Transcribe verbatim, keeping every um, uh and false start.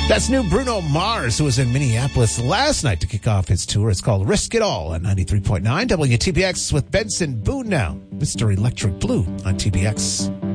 That's new Bruno Mars, who was in Minneapolis last night to kick off his tour. It's called Risk It All on ninety-three point nine W T B X with Benson Boone now. Mister Electric Blue on T B X.